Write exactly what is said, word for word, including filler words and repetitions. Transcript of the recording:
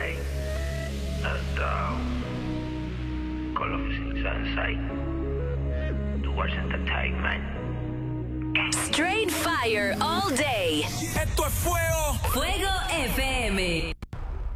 Hey, let's go. Call Officer Sensei. Towards Entertainment. Straight fire all day. Esto es fuego. Fuego F